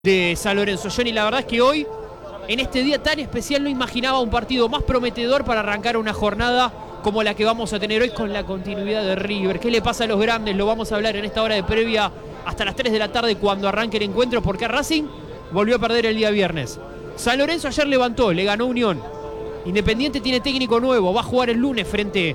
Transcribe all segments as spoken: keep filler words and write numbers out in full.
de San Lorenzo. Johnny, la verdad es que hoy, en este día tan especial, no imaginaba un partido más prometedor para arrancar una jornada como la que vamos a tener hoy con la continuidad de River. ¿Qué le pasa a los grandes? Lo vamos a hablar en esta hora de previa hasta las tres de la tarde cuando arranque el encuentro, porque Racing volvió a perder el día viernes. San Lorenzo ayer levantó, le ganó Unión. Independiente tiene técnico nuevo, va a jugar el lunes frente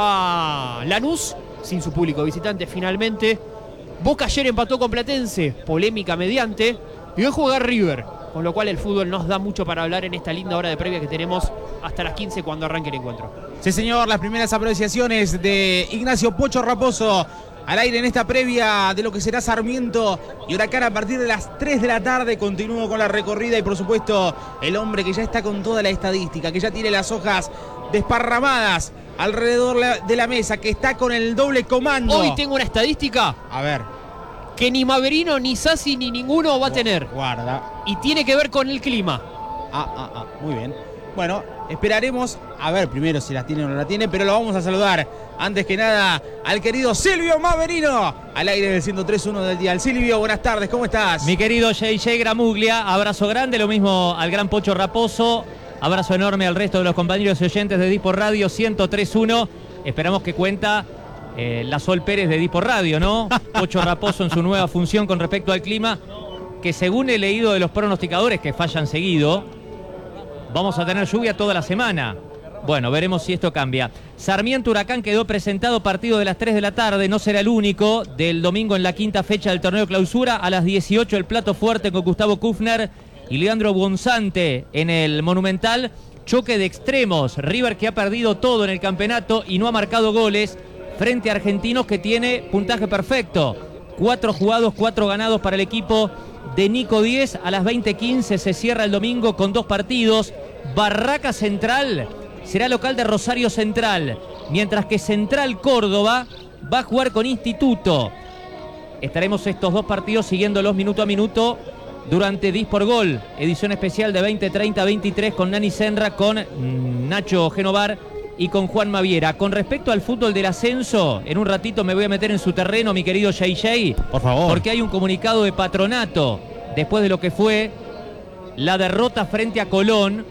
a Lanús, sin su público visitante finalmente. Boca ayer empató con Platense, polémica mediante. Y hoy juega River, con lo cual el fútbol nos da mucho para hablar en esta linda hora de previa que tenemos hasta las quince cuando arranque el encuentro. Sí, señor, las primeras apreciaciones de Ignacio Pocho Raposo al aire en esta previa de lo que será Sarmiento y Huracán a partir de las tres de la tarde. Continúo con la recorrida y por supuesto el hombre que ya está con toda la estadística, que ya tiene las hojas desparramadas alrededor de la mesa, que está con el doble comando. Hoy tengo una estadística. A ver. Que ni Maverino, ni Sassi, ni ninguno va a tener. Guarda. Y tiene que ver con el clima. Ah, ah, ah, muy bien. Bueno, esperaremos a ver primero si la tiene o no la tiene, pero lo vamos a saludar antes que nada al querido Silvio Maverino, al aire del ciento tres punto uno del día. Silvio, buenas tardes, ¿cómo estás? Mi querido J J Gramuglia, abrazo grande, lo mismo al gran Pocho Raposo, abrazo enorme al resto de los compañeros y oyentes de Dispor Radio ciento tres punto uno. Esperamos que cuenta eh, la Sol Pérez de Dispor Radio, ¿no? Pocho Raposo en su nueva función con respecto al clima, que según he leído de los pronosticadores que fallan seguido, vamos a tener lluvia toda la semana. Bueno, veremos si esto cambia. Sarmiento Huracán quedó presentado, partido de las tres de la tarde, no será el único, del domingo en la quinta fecha del torneo clausura. A las dieciocho el plato fuerte con Gustavo Kufner y Leandro Buonzante en el Monumental. Choque de extremos, River que ha perdido todo en el campeonato y no ha marcado goles frente a Argentinos, que tiene puntaje perfecto. Cuatro jugados, cuatro ganados para el equipo de Nico Díez. A las veinte quince se cierra el domingo con dos partidos. Barraca Central será local de Rosario Central, mientras que Central Córdoba va a jugar con Instituto. Estaremos estos dos partidos siguiéndolos minuto a minuto durante Dispor Gol, edición especial de veinte treinta veintitrés con Nani Senra, con Nacho Genovar y con Juan Maviera. Con respecto al fútbol del ascenso, en un ratito me voy a meter en su terreno, mi querido J J. Por favor. Porque hay un comunicado de Patronato después de lo que fue la derrota frente a Colón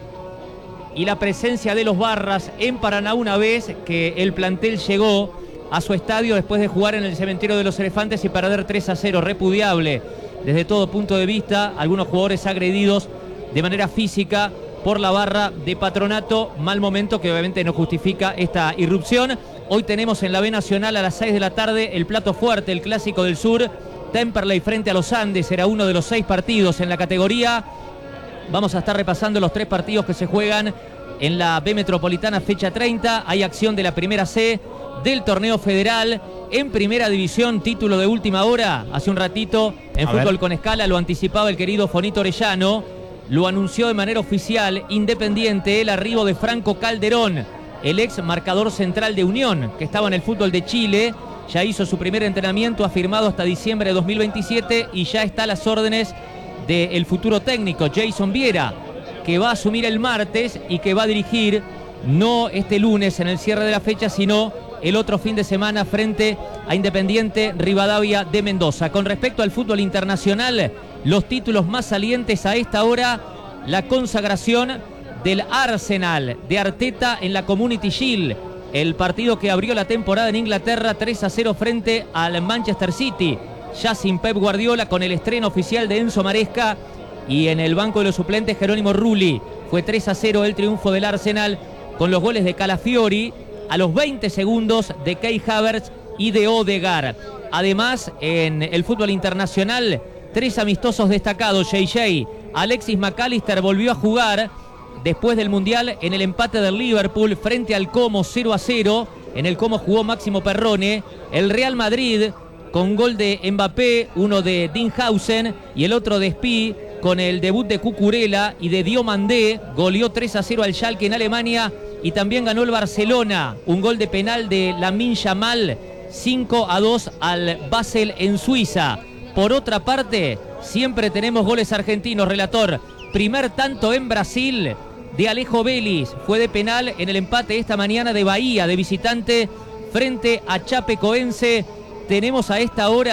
y la presencia de los Barras en Paraná, una vez que el plantel llegó a su estadio después de jugar en el Cementerio de los Elefantes y perder tres a cero. Repudiable desde todo punto de vista. Algunos jugadores agredidos de manera física por la barra de Patronato. Mal momento que obviamente no justifica esta irrupción. Hoy tenemos en la B Nacional a las seis de la tarde el plato fuerte, el Clásico del Sur. Temperley frente a los Andes será uno de los seis partidos en la categoría. Vamos a estar repasando los tres partidos que se juegan en la B Metropolitana fecha treinta. Hay acción de la primera C del torneo federal. En primera división, título de última hora. Hace un ratito en a Fútbol ver. con Escala lo anticipaba el querido Fonito Orellano. Lo anunció de manera oficial Independiente el arribo de Franco Calderón, el ex marcador central de Unión, que estaba en el fútbol de Chile. Ya hizo su primer entrenamiento, ha firmado hasta diciembre de dos mil veintisiete y ya está a las órdenes del futuro técnico Jason Viera, que va a asumir el martes y que va a dirigir no este lunes en el cierre de la fecha, sino el otro fin de semana frente a Independiente Rivadavia de Mendoza. Con respecto al fútbol internacional, los títulos más salientes a esta hora: la consagración del Arsenal de Arteta en la Community Shield, el partido que abrió la temporada en Inglaterra, tres a cero frente al Manchester City, ya sin Pep Guardiola, con el estreno oficial de Enzo Maresca y en el banco de los suplentes Jerónimo Rulli. Fue tres a cero el triunfo del Arsenal, con los goles de Calafiori a los veinte segundos, de Kai Havertz y de Odegaard. Además, en el fútbol internacional, tres amistosos destacados. J J, Alexis McAllister volvió a jugar después del Mundial en el empate del Liverpool frente al Como cero a cero. En el Como jugó Máximo Perrone. El Real Madrid con gol de Mbappé, uno de Dinhausen y el otro de Spie, con el debut de Cucurella y de Diomandé, goleó tres a cero al Schalke en Alemania. Y también ganó el Barcelona, un gol de penal de Lamine Yamal, cinco a dos al Basel en Suiza. Por otra parte, siempre tenemos goles argentinos, relator. Primer tanto en Brasil de Alejo Vélez, fue de penal en el empate esta mañana de Bahía, de visitante frente a Chapecoense. Tenemos a esta hora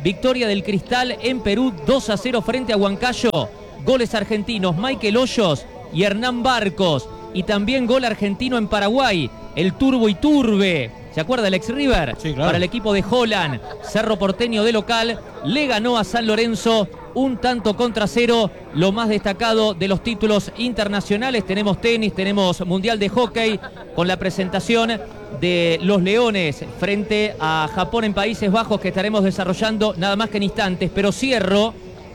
victoria del Cristal en Perú, dos a cero frente a Huancayo. Goles argentinos, Michael Hoyos y Hernán Barcos. Y también gol argentino en Paraguay, el Turbo Iturbe. ¿Se acuerda el ex River? Sí, claro. Para el equipo de Holland. Cerro Porteño de local le ganó a San Lorenzo un tanto contra cero. Lo más destacado de los títulos internacionales. Tenemos tenis, tenemos Mundial de Hockey con la presentación de los Leones frente a Japón en Países Bajos, que estaremos desarrollando nada más que en instantes. Pero cierro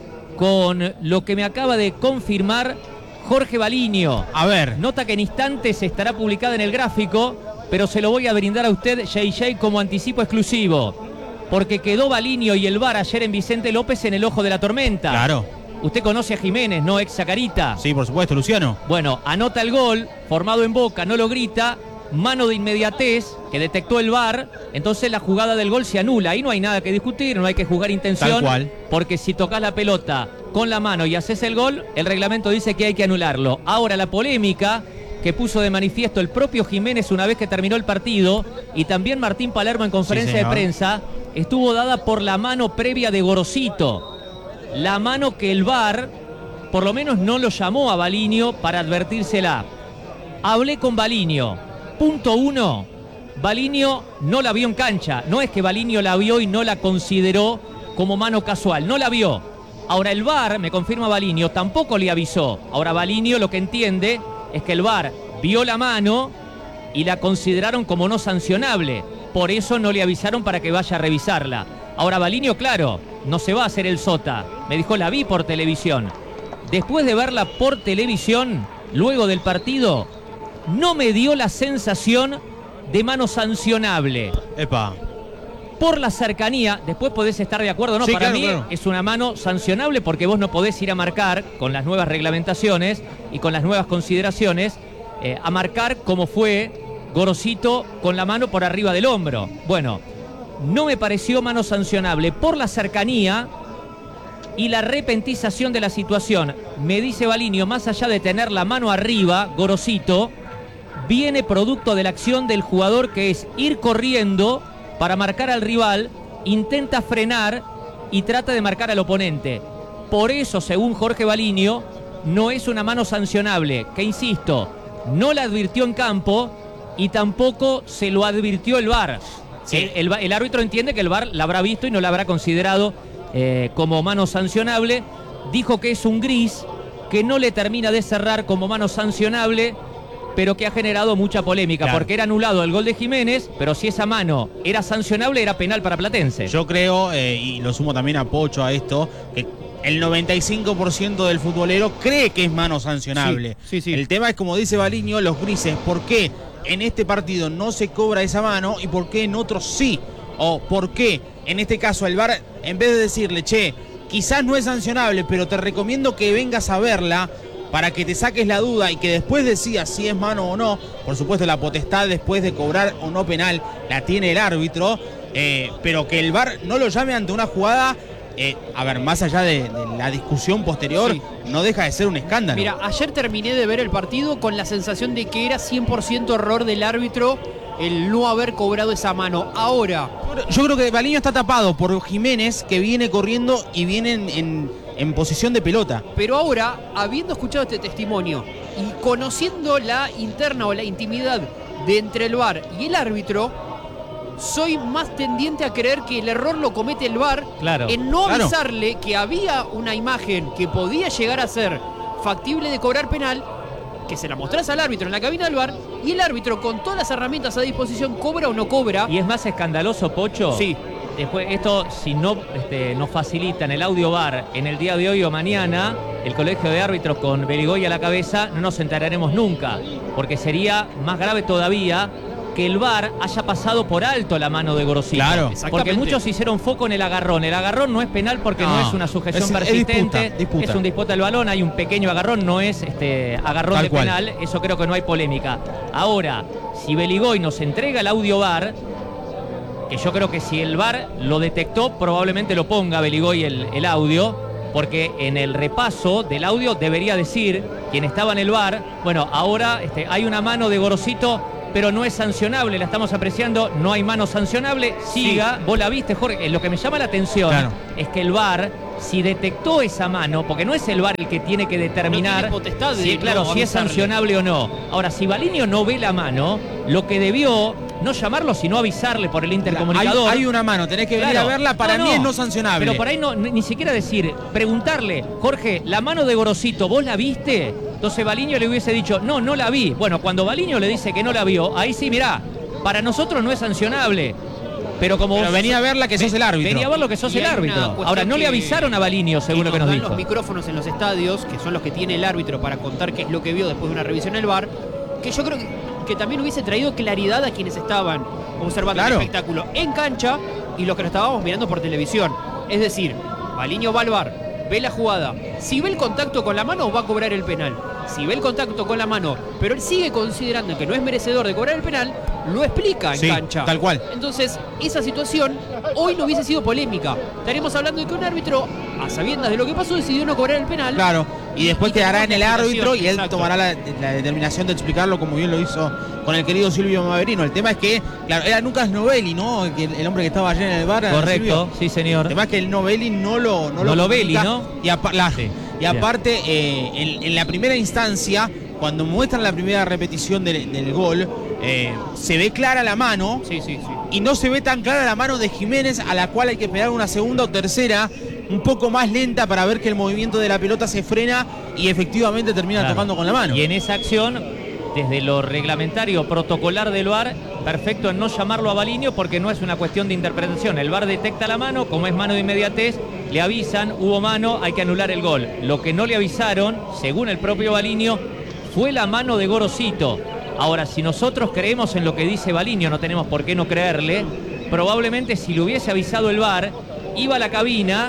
con lo que me acaba de confirmar Jorge Baliño. A ver. Nota que en instantes estará publicada en el gráfico, pero se lo voy a brindar a usted, J J, como anticipo exclusivo. Porque quedó Baliño y el V A R ayer en Vicente López en el ojo de la tormenta. Claro. Usted conoce a Jiménez, ¿no? Ex Chacarita. Sí, por supuesto, Luciano. Bueno, anota el gol, formado en Boca, no lo grita. Mano de inmediatez que detectó el V A R, entonces la jugada del gol se anula. Ahí no hay nada que discutir, no hay que jugar intención. Tal cual. Porque si tocas la pelota con la mano y haces el gol, el reglamento dice que hay que anularlo. Ahora la polémica que puso de manifiesto el propio Jiménez una vez que terminó el partido, y también Martín Palermo en conferencia Sí, de prensa, estuvo dada por la mano previa de Gorosito. La mano que el V A R por lo menos no lo llamó a Baliño para advertírsela. Hablé con Baliño. Punto uno, Baliño no la vio en cancha. No es que Baliño la vio y no la consideró como mano casual. No la vio. Ahora el V A R, me confirma Baliño, tampoco le avisó. Ahora Baliño lo que entiende es que el V A R vio la mano y la consideraron como no sancionable. Por eso no le avisaron para que vaya a revisarla. Ahora Baliño, claro, no se va a hacer el sota. Me dijo, la vi por televisión. Después de verla por televisión, luego del partido, no me dio la sensación de mano sancionable. Epa. Por la cercanía, después podés estar de acuerdo, ¿no? Sí, Para claro, mí claro. es una mano sancionable porque vos no podés ir a marcar con las nuevas reglamentaciones y con las nuevas consideraciones, eh, a marcar como fue Gorosito con la mano por arriba del hombro. Bueno, no me pareció mano sancionable por la cercanía y la repentización de la situación. Me dice Baliño, más allá de tener la mano arriba, Gorosito viene producto de la acción del jugador, que es ir corriendo para marcar al rival, intenta frenar y trata de marcar al oponente. Por eso, según Jorge Baliño, no es una mano sancionable, que insisto, no la advirtió en campo y tampoco se lo advirtió el V A R. Sí. El, el, el árbitro entiende que el V A R la habrá visto y no la habrá considerado eh, como mano sancionable. Dijo que es un gris, que no le termina de cerrar como mano sancionable, pero que ha generado mucha polémica, claro, porque era anulado el gol de Jiménez, pero si esa mano era sancionable, era penal para Platense. Yo creo, eh, y lo sumo también a Pocho a esto, que el noventa y cinco por ciento del futbolero cree que es mano sancionable. Sí, sí, sí. El tema es, como dice Baliño, los grises. ¿Por qué en este partido no se cobra esa mano y por qué en otros sí? O por qué en este caso el V A R, en vez de decirle, che, quizás no es sancionable, pero te recomiendo que vengas a verla para que te saques la duda y que después decidas si es mano o no. Por supuesto, la potestad después de cobrar o no penal la tiene el árbitro, eh, pero que el V A R no lo llame ante una jugada, eh, a ver, más allá de, de la discusión posterior, Sí. no deja de ser un escándalo. Mira, ayer terminé de ver el partido con la sensación de que era cien por ciento error del árbitro el no haber cobrado esa mano. Ahora, Yo creo que Baliño está tapado por Jiménez, que viene corriendo y viene en, en, en posición de pelota. pero ahora, habiendo escuchado este testimonio y conociendo la interna o la intimidad de entre el V A R y el árbitro, soy más tendiente a creer que el error lo comete el V A R Claro. en no Claro. avisarle que había una imagen que podía llegar a ser factible de cobrar penal, que se la mostrás al árbitro en la cabina del V A R, y el árbitro, con todas las herramientas a disposición, cobra o no cobra. Y es más escandaloso, Pocho. Sí. Después, esto, si no este, nos facilitan el audio V A R en el día de hoy o mañana, el colegio de árbitros con Beligoy a la cabeza, no nos enteraremos nunca, porque sería más grave todavía que el V A R haya pasado por alto la mano de Gorosito. Claro. Exactamente. Porque muchos hicieron foco en el agarrón. El agarrón no es penal porque no, No, es una sujeción es- es persistente, disputa, disputa. es un disputa del balón, hay un pequeño agarrón, no es este agarrón Tal de cual. penal, eso creo que no hay polémica. Ahora, si Beligoy nos entrega el audio V A R, que yo creo que si el V A R lo detectó, probablemente lo ponga Beligoy el, el audio, porque en el repaso del audio debería decir quien estaba en el V A R, bueno, ahora este, hay una mano de Gorosito, pero no es sancionable, la estamos apreciando, no hay mano sancionable, siga, sí. Vos la viste, Jorge. Lo que me llama la atención claro. es que el V A R, si detectó esa mano, porque no es el V A R el que tiene que determinar no potestad de si, claro, no, si es sancionable o no. Ahora, si Valiño no ve la mano, lo que debió, no llamarlo, sino avisarle por el intercomunicador. Hay, hay una mano, tenés que venir claro. a verla, para no, mí no, es no sancionable. Pero por ahí no, ni, ni siquiera decir, preguntarle, Jorge, la mano de Gorosito, ¿vos la viste? Entonces Valiño le hubiese dicho, no, no la vi. Bueno, cuando Valiño le dice que no la vio, ahí sí, mirá, para nosotros no es sancionable. Pero como pero vos, venía a verla que sos el árbitro. Venía a ver lo que sos el árbitro. Ahora, no le avisaron a Valiño, según lo que nos dijo. Los micrófonos en los estadios, que son los que tiene el árbitro para contar qué es lo que vio después de una revisión en el V A R, que yo creo que, que también hubiese traído claridad a quienes estaban observando claro. el espectáculo en cancha y los que lo estábamos mirando por televisión. Es decir, Valiño va al V A R, ve la jugada, si ve el contacto con la mano va a cobrar el penal. Si ve el contacto con la mano, pero él sigue considerando que no es merecedor de cobrar el penal, lo explica en sí, cancha. Tal cual. Entonces, esa situación hoy no hubiese sido polémica. Estaríamos hablando de que un árbitro, a sabiendas de lo que pasó, decidió no cobrar el penal. Claro, y después y quedará en el árbitro y él exacto. tomará la, la determinación de explicarlo como bien lo hizo con el querido Silvio Maverino. El tema es que, claro, era Lucas Novelli, ¿no? El, el hombre que estaba ayer en el V A R. Correcto, Silvio. sí señor. El tema es que el Novelli no lo No, no lo Novelli, ¿no? Y, a, la, sí. y aparte, eh, en, en la primera instancia, cuando muestran la primera repetición del, del gol, eh, se ve clara la mano sí, sí, sí. y no se ve tan clara la mano de Jiménez, a la cual hay que esperar una segunda o tercera un poco más lenta para ver que el movimiento de la pelota se frena y efectivamente termina claro. tocando con la mano. Y en esa acción, desde lo reglamentario protocolar del V A R, perfecto en no llamarlo a Valiño porque no es una cuestión de interpretación. El V A R detecta la mano, como es mano de inmediatez, le avisan, hubo mano, hay que anular el gol. Lo que no le avisaron, según el propio Valiño, fue la mano de Gorosito. Ahora, si nosotros creemos en lo que dice Valiño, no tenemos por qué no creerle, probablemente si le hubiese avisado el V A R, iba a la cabina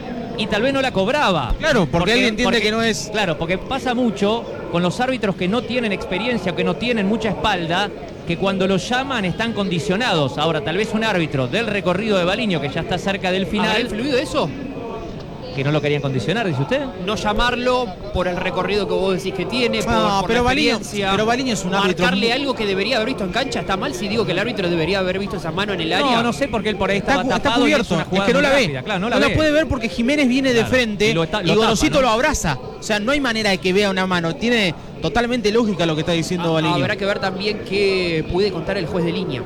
y tal vez no la cobraba. Claro, porque, porque él entiende porque, que no es... Claro, porque pasa mucho con los árbitros que no tienen experiencia, que no tienen mucha espalda, que cuando los llaman están condicionados. Ahora, tal vez un árbitro del recorrido de Valiño, que ya está cerca del final... ¿Ha influido eso? ¿Que no lo querían condicionar, dice usted? No llamarlo por el recorrido que vos decís que tiene, por, no, por pero la Valiño, experiencia. Pero Valiño es un árbitro... Marcarle muy... algo que debería haber visto en cancha. ¿Está mal si digo que el árbitro debería haber visto esa mano en el área? No, no sé, porque él por ahí estaba está, tapado está cubierto, y es, una es que no la ve. Rápida. Claro, no la, no ve. la puede ver porque Jiménez viene claro. de frente y, lo está, lo y Gorosito ¿no? lo abraza. O sea, no hay manera de que vea una mano. Tiene totalmente lógica lo que está diciendo ah, Valiño. Habrá que ver también qué puede contar el juez de línea.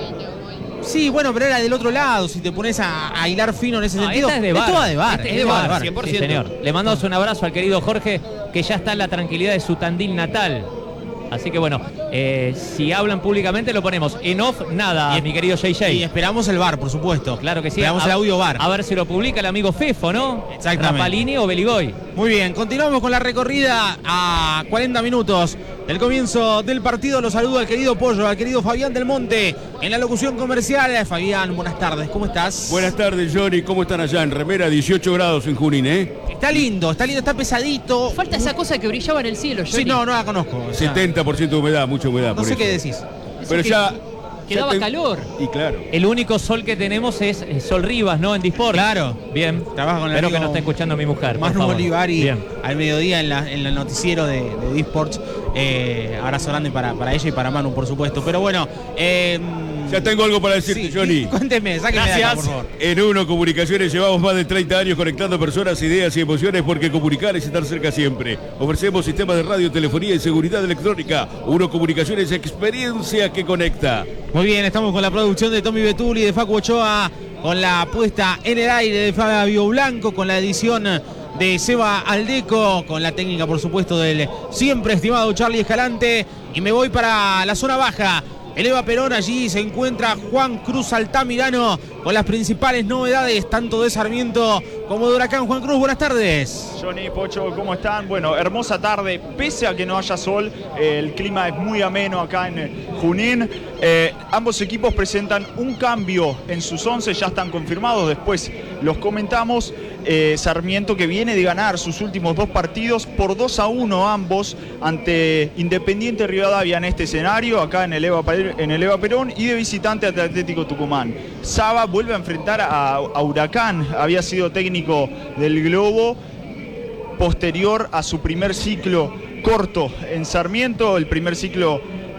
Sí, bueno, pero era del otro lado, si te pones a, a hilar fino en ese no, sentido. Esta es de VAR. Es toda de VAR. Este es de VAR, cien por ciento. Sí, señor. Le mandamos un abrazo al querido Jorge, que ya está en la tranquilidad de su Tandil natal. Así que bueno, eh, si hablan públicamente lo ponemos. En off, nada, y, mi querido J J. Y esperamos el V A R, por supuesto. Claro que sí. Esperamos a, el audio V A R. A ver si lo publica el amigo Fefo, ¿no? Exactamente. Rapalini o Beligoy. Muy bien, continuamos con la recorrida a cuarenta minutos del comienzo del partido. Los saludo al querido Pollo, al querido Fabián del Monte en la locución comercial. Fabián, buenas tardes, ¿cómo estás? Buenas tardes, Johnny, ¿cómo están allá? En remera, dieciocho grados en Junín, ¿eh? Está lindo, está lindo, está pesadito. Falta esa cosa que brillaba en el cielo, Johnny. Sí, no, no la conozco. O sea, setenta por ciento de humedad, mucha humedad. No por sé eso. qué decís. Pero ya... Que daba calor. Y claro. El único sol que tenemos es Sol Rivas, ¿no? En Disport. Claro. Bien. Trabaja con el Espero amigo que no esté escuchando mi mujer. Manu Olivari Bien. al mediodía en, la, en el noticiero de, de Disports. Eh, abrazo grande para, para ella y para Manu, por supuesto. Pero bueno. Eh, ya tengo algo para decirte, sí, Johnny. Cuénteme, sáqueme de acá, por favor. En Uno Comunicaciones llevamos más de treinta años conectando personas, ideas y emociones porque comunicar es estar cerca siempre. Ofrecemos sistemas de radio, telefonía y seguridad electrónica. Uno Comunicaciones, experiencia que conecta. Muy bien, estamos con la producción de Tommy Betuli, de Facu Ochoa, con la puesta en el aire de Fabio Blanco, con la edición de Seba Aldeco, con la técnica, por supuesto, del siempre estimado Charlie Escalante. Y me voy para la zona baja. El Eva Perón, allí se encuentra Juan Cruz Altamirano con las principales novedades, tanto de Sarmiento como de Huracán. Juan Cruz, buenas tardes. Johnny, Pocho, ¿cómo están? Bueno, hermosa tarde, pese a que no haya sol, eh, el clima es muy ameno acá en Junín. Eh, ambos equipos presentan un cambio en sus once, ya están confirmados, después los comentamos. Eh, Sarmiento, que viene de ganar sus últimos dos partidos por dos a uno ambos ante Independiente Rivadavia en este escenario, acá en el Eva, en el Eva Perón, y de visitante ante Atlético Tucumán. Saba vuelve a enfrentar a, a Huracán, había sido técnico del Globo posterior a su primer ciclo corto en Sarmiento, el primer ciclo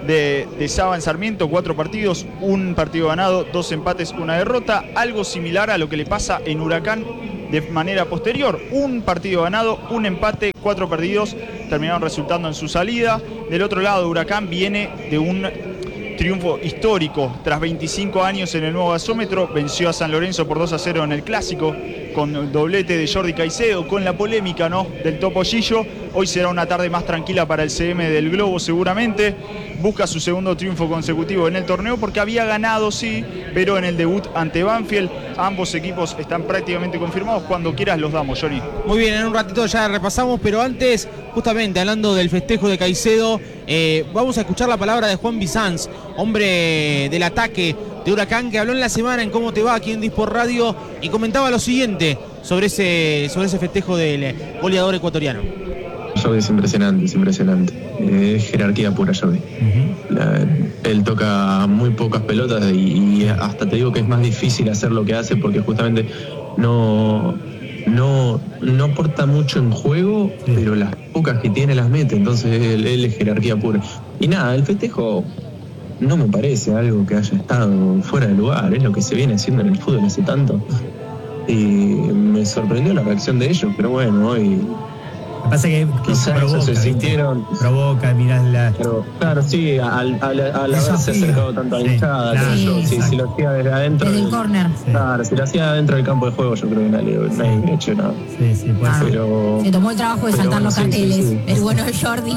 de, de Saba en Sarmiento, cuatro partidos, un partido ganado, dos empates, una derrota. Algo similar a lo que le pasa en Huracán de manera posterior. Un partido ganado, un empate, cuatro perdidos, terminaron resultando en su salida. Del otro lado, Huracán viene de un triunfo histórico. Tras veinticinco años en el nuevo gasómetro, venció a San Lorenzo por dos a cero en el Clásico, con el doblete de Jordi Caicedo, con la polémica, ¿no?, del Topollillo. Hoy será una tarde más tranquila para el C M del Globo seguramente. Busca su segundo triunfo consecutivo en el torneo porque había ganado, sí, pero en el debut ante Banfield. Ambos equipos están prácticamente confirmados. Cuando quieras los damos, Johnny. Muy bien, en un ratito ya repasamos, pero antes, justamente hablando del festejo de Caicedo, eh, vamos a escuchar la palabra de Juan Bizanz, hombre del ataque de Huracán, que habló en la semana en Cómo Te Va aquí en Disport Radio y comentaba lo siguiente sobre ese, sobre ese festejo del goleador ecuatoriano. Jordi es impresionante, es impresionante. Eh, es jerarquía pura, Jordi. Uh-huh. La, él toca muy pocas pelotas y, y hasta te digo que es más difícil hacer lo que hace porque justamente no, no, no aporta mucho en juego, sí, pero las pocas que tiene las mete. Entonces él, él es jerarquía pura. Y nada, el festejo no me parece algo que haya estado fuera de lugar. Es lo que se viene haciendo en el fútbol hace tanto. Y me sorprendió la reacción de ellos, pero bueno, hoy... Me pasa que quizás provoca, se sintieron. Provoca, mirás la. Pero, claro, sí, al, al, al haberse acercado tanto a la hinchada, claro, sí, yo, sí, si lo hacía desde adentro. Desde el córner. Claro, si lo hacía adentro del campo de juego, yo creo que nadie, nadie hubiera hecho nada. Sí, sí, puede ser. Pero, se tomó el trabajo de saltar bueno, los sí, carteles. Sí, sí. El bueno de Jordi.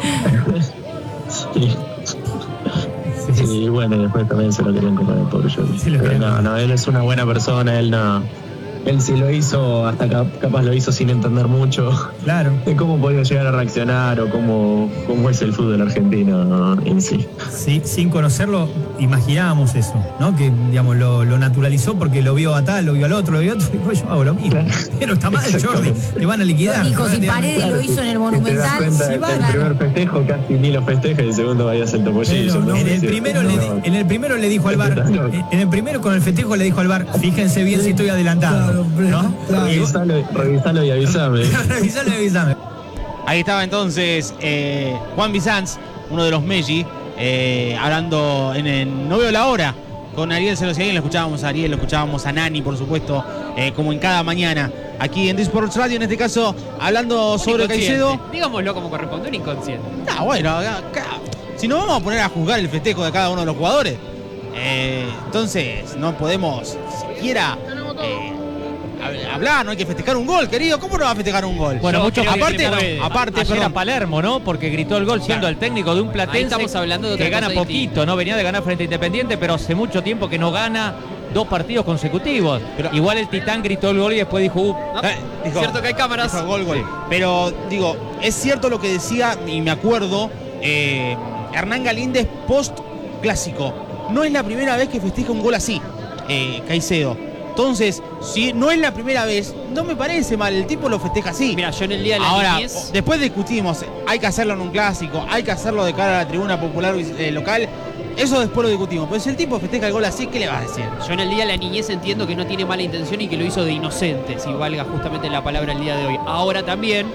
Sí. Sí, sí, bueno, y después también se lo querían comer el pobre Jordi. Sí, pero no, no, él es una buena persona, él no. Él sí lo hizo, hasta capaz lo hizo sin entender mucho, claro, de cómo podía llegar a reaccionar o cómo, cómo es el fútbol argentino en sí. Sí, sin conocerlo, imaginábamos eso, ¿no? Que, digamos, lo, lo naturalizó porque lo vio a tal, lo vio al otro, lo vio a otro, y pues yo hago lo mismo. Claro. Pero está mal, Jordi, te van a liquidar. Dijo, si Paredes claro, lo hizo en el Monumental, cuenta, si el van a... primer festejo casi ni lo festeja y el segundo vaya a ser el Topollillo. No, en, el primero le, en el primero le dijo al V A R, en el primero con el festejo le dijo al V A R, fíjense bien si estoy adelantado, ¿no? Revisalo, revisalo y avísame. Revisalo y avísame. Ahí estaba entonces eh, Juan Bizanz, uno de los Meji, eh, hablando en el No Veo la Hora con Ariel Celosiaguín. Lo escuchábamos a Ariel, lo escuchábamos a Nani, por supuesto, eh, como en cada mañana aquí en Disports Radio, en este caso hablando sobre Caicedo. Digámoslo como corresponde, un inconsciente. Ah, bueno, acá, si nos vamos a poner a juzgar el festejo de cada uno de los jugadores, eh, entonces no podemos siquiera eh, hablar, no hay que festejar un gol, querido. ¿Cómo no va a festejar un gol? Bueno, muchos aparte, aparte, aparte ayer perdón. a Palermo, ¿no? Porque gritó el gol siendo claro, el técnico de un platense. ahí estamos hablando de otra que gana cosa poquito, distinta. ¿no? Venía de ganar frente a Independiente, pero hace mucho tiempo que no gana dos partidos consecutivos. Pero igual el Titán gritó el gol y después dijo, uh, no, eh, dijo, cierto que hay cámaras. Dijo, gol, gol. Sí. Pero digo, es cierto lo que decía, y me acuerdo, eh, Hernán Galíndez post clásico. No es la primera vez que festeja un gol así, eh, Caicedo. Entonces, si no es la primera vez, no me parece mal, el tipo lo festeja así. Mira, yo en el día de la Ahora, niñez... después discutimos, hay que hacerlo en un clásico, hay que hacerlo de cara a la tribuna popular eh, local, eso después lo discutimos. Pero si el tipo festeja el gol así, ¿qué le vas a decir? Yo en el día de la niñez entiendo que no tiene mala intención y que lo hizo de inocente, si valga justamente la palabra el día de hoy. Ahora también,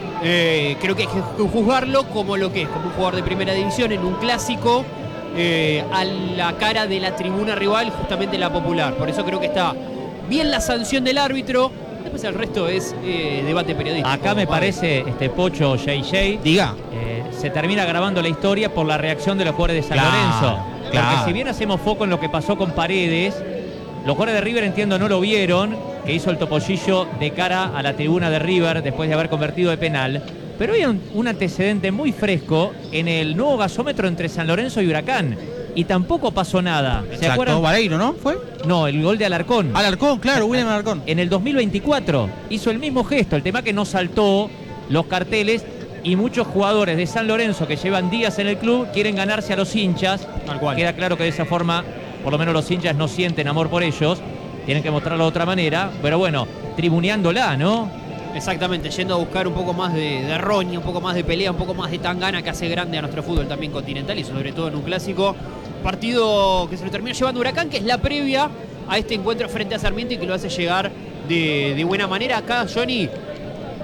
eh, creo que hay que juzgarlo como lo que es, como un jugador de primera división en un clásico, eh, a la cara de la tribuna rival, justamente la popular. Por eso creo que está bien la sanción del árbitro. Después el resto es eh, debate periodístico. Acá me parece, este Pocho J J, diga, eh, se termina grabando la historia por la reacción de los jugadores de San claro, Lorenzo. claro. Porque si bien hacemos foco en lo que pasó con Paredes, los jugadores de River, entiendo, no lo vieron, que hizo el Topollillo de cara a la tribuna de River después de haber convertido de penal. Pero hay un, un antecedente muy fresco en el nuevo gasómetro entre San Lorenzo y Huracán. Y tampoco pasó nada. ¿Se exacto, acuerdan? Vareiro, ¿no? ¿Fue? No, el gol de Alarcón. Alarcón, claro, William Alarcón. En el dos mil veinticuatro hizo el mismo gesto. El tema que no saltó los carteles y muchos jugadores de San Lorenzo que llevan días en el club quieren ganarse a los hinchas. Tal cual. Queda claro que de esa forma, por lo menos los hinchas no sienten amor por ellos. Tienen que mostrarlo de otra manera. Pero bueno, tribuneándola, ¿no? Exactamente, yendo a buscar un poco más de, de roña, un poco más de pelea, un poco más de tangana que hace grande a nuestro fútbol también continental y sobre todo en un clásico. Partido que se lo terminó llevando Huracán, que es la previa a este encuentro frente a Sarmiento y que lo hace llegar de, de buena manera. Acá, Johnny,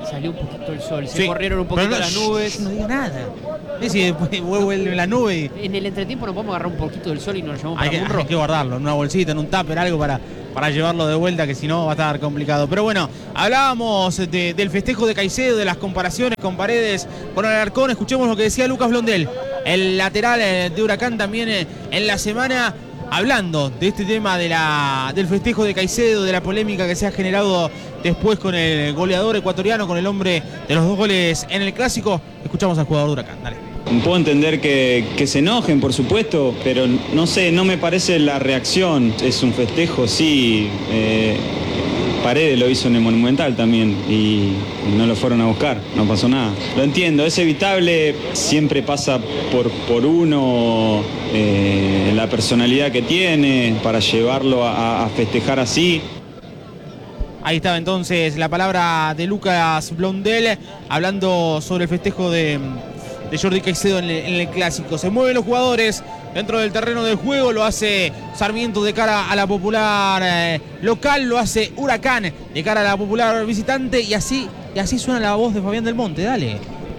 Salió un poquito el sol, se Sí. corrieron un poquito Pero no, las nubes. shh, no diga nada. Es si después vuelve la nube y En el entretiempo nos podemos agarrar un poquito del sol y nos llevamos hay para que, Munro. hay que guardarlo en una bolsita, en un tupper, algo para, para llevarlo de vuelta, que si no va a estar complicado. Pero bueno, hablábamos de- del festejo de Caicedo, de las comparaciones con Paredes, con Alarcón. Escuchemos lo que decía Lucas Blondel, el lateral eh, de Huracán también eh, en la semana, hablando de este tema de la, del festejo de Caicedo, de la polémica que se ha generado después con el goleador ecuatoriano, con el hombre de los dos goles en el Clásico. Escuchamos al jugador de Huracán, dale. Puedo entender que, que se enojen, por supuesto, pero no sé, no me parece la reacción. Es un festejo, sí. Eh, Paredes lo hizo en el Monumental también y no lo fueron a buscar, no pasó nada. Lo entiendo, es evitable, siempre pasa por, por uno eh, la personalidad que tiene para llevarlo a, a festejar así. Ahí estaba entonces la palabra de Lucas Blondel hablando sobre el festejo de, de Jordi Caicedo en el, en el Clásico. Se mueven los jugadores dentro del terreno del juego, lo hace Sarmiento de cara a la Popular eh, local, lo hace Huracán de cara a la Popular visitante y así, y así suena la voz de Fabián Del Monte, dale.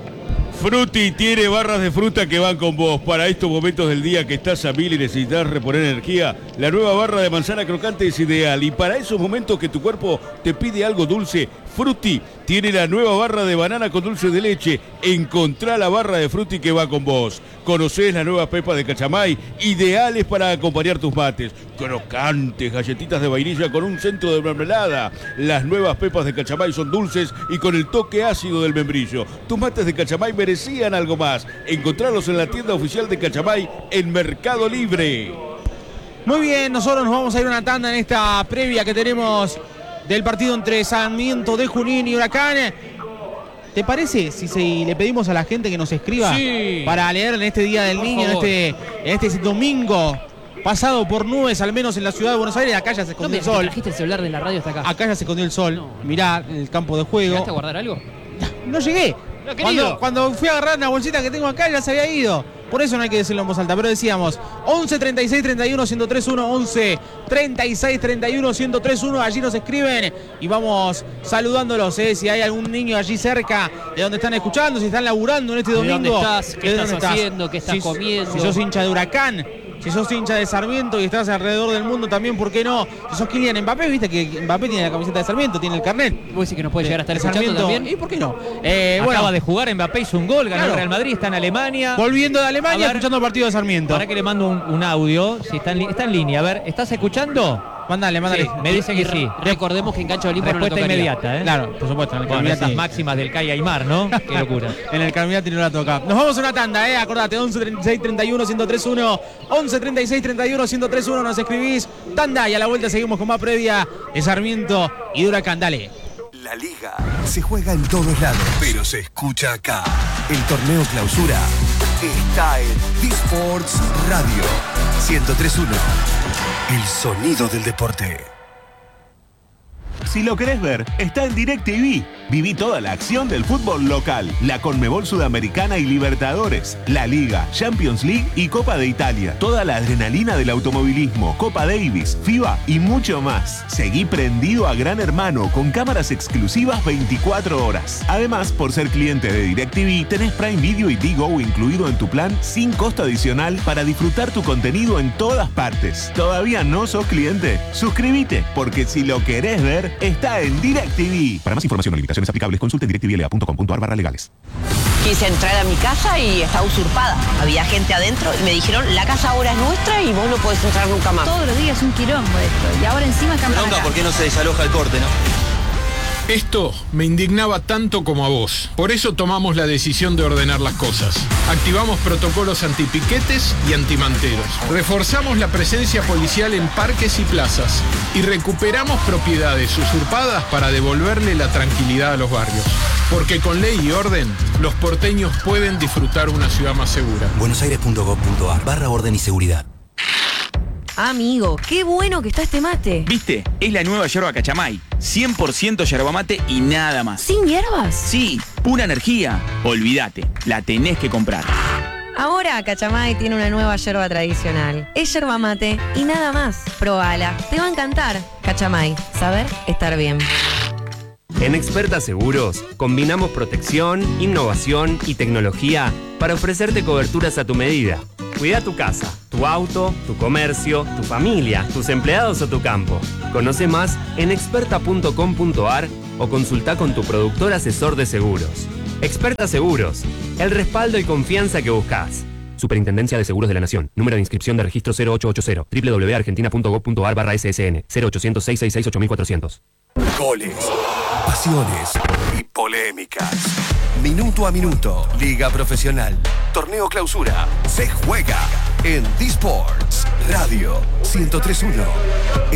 Frutti tiene barras de fruta que van con vos. Para estos momentos del día que estás a mil y necesitas reponer energía, la nueva barra de manzana crocante es ideal. Y para esos momentos que tu cuerpo te pide algo dulce, Frutti tiene la nueva barra de banana con dulce de leche. Encontrá la barra de Frutti que va con vos. Conocés las nuevas pepas de Cachamay, ideales para acompañar tus mates. Crocantes, galletitas de vainilla con un centro de mermelada. Las nuevas pepas de Cachamay son dulces y con el toque ácido del membrillo. Tus mates de Cachamay merecían algo más. Encontralos en la tienda oficial de Cachamay en Mercado Libre. Muy bien, nosotros nos vamos a ir a una tanda en esta previa que tenemos del partido entre Sarmiento de Junín y Huracán. ¿Te parece si, si le pedimos a la gente que nos escriba Sí. para leer en este Día del Por Niño, en favor. este, en este domingo pasado por nubes, al menos en la ciudad de Buenos Aires? Acá ya se No escondió me el sol. trajiste el celular de la radio hasta acá. Acá ya se escondió el sol. No. Mirá el campo de juego. ¿Llegaste a guardar algo? No llegué. No, querido. Cuando, cuando fui a agarrar una bolsita que tengo acá ya se había ido. Por eso no hay que decirlo en voz alta. Pero decíamos once treinta y seis treinta y uno ciento tres uno, once treinta y seis treinta y uno ciento tres uno. Allí nos escriben y vamos saludándolos. ¿eh? Si hay algún niño allí cerca de donde están escuchando, si están laburando en este ¿De domingo. dónde estás? ¿Qué ¿de estás dónde haciendo? ¿Qué estás Si- comiendo? Si sos hincha de Huracán, si sos hincha de Sarmiento y estás alrededor del mundo también, ¿por qué no? Si sos Kylian Mbappé, viste que Mbappé tiene la camiseta de Sarmiento, tiene el carnet. ¿Vos decís que nos puede llegar a estar de escuchando Sarmiento. también? ¿Y por qué no? Eh, Acaba bueno, de jugar, Mbappé hizo un gol, ganó Claro. el Real Madrid, está en Alemania. volviendo de Alemania, A ver. escuchando el partido de Sarmiento. Para que le mando un, un audio, si está en, li- está en línea. A ver, ¿estás escuchando? Mándale, mándale. Sí, me dice que sí. Recordemos que en Cancha Olimpo no lo Respuesta tocaría. inmediata, ¿eh? Claro, por supuesto, en el Bueno, Carminati. esas máximas del Cay Aymar, ¿no? Qué locura. En el Carminati no la toca. Nos vamos a una tanda, ¿eh? Acordate, once treinta y seis treinta y uno ciento tres uno. once treinta y seis treinta y uno ciento tres uno. Nos escribís. Tanda y a la vuelta seguimos con más previa de Sarmiento y de Huracán. Dale. La Liga se juega en todos lados, pero se escucha acá. El torneo clausura está en D-Sports Radio ciento tres punto uno. El sonido del deporte. Si lo querés ver, está en DirecTV. Viví toda la acción del fútbol local, la Conmebol Sudamericana y Libertadores, la Liga, Champions League y Copa de Italia. Toda la adrenalina del automovilismo, Copa Davis, FIBA y mucho más. Seguí prendido a Gran Hermano con cámaras exclusivas veinticuatro horas. Además, por ser cliente de DirecTV, tenés Prime Video y Digo incluido en tu plan sin costo adicional para disfrutar tu contenido en todas partes. ¿Todavía no sos cliente? Suscríbete, porque si lo querés ver, está en DirecTV. Para más información o limitaciones aplicables, consulten directvla punto com punto ar barra legales. Quise entrar a mi casa y estaba usurpada. Había gente adentro y me dijeron, la casa ahora es nuestra y vos no podés entrar nunca más. Todos los días un quilombo esto. Y ahora encima campan acá. ¿Por qué no se desaloja el corte, no? Esto me indignaba tanto como a vos. Por eso tomamos la decisión de ordenar las cosas. Activamos protocolos antipiquetes y antimanteros. Reforzamos la presencia policial en parques y plazas. Y recuperamos propiedades usurpadas para devolverle la tranquilidad a los barrios. Porque con ley y orden, los porteños pueden disfrutar una ciudad más segura. buenosaires punto gov punto ar barra orden y seguridad. Amigo, qué bueno que está este mate. ¿Viste? Es la nueva yerba Cachamay. cien por ciento yerba mate y nada más. ¿Sin hierbas? Sí, pura energía. Olvídate, la tenés que comprar. Ahora Cachamay tiene una nueva yerba tradicional. Es yerba mate y nada más. Probala, te va a encantar. Cachamay, saber estar bien. En Experta Seguros, combinamos protección, innovación y tecnología para ofrecerte coberturas a tu medida. Cuida tu casa, tu auto, tu comercio, tu familia, tus empleados o tu campo. Conoce más en experta punto com punto a r o consulta con tu productor asesor de seguros. Experta Seguros, el respaldo y confianza que buscas. Superintendencia de Seguros de la Nación. Número de inscripción de registro cero ocho ocho cero. doble u doble u doble u punto argentina punto gov punto a r barra S S N. cero ochocientos, seiscientos sesenta y seis, ocho mil cuatrocientos. Goles, pasiones y polémicas. Minuto a minuto. Liga Profesional. Torneo Clausura. Se juega en D-Sports Radio ciento tres punto uno.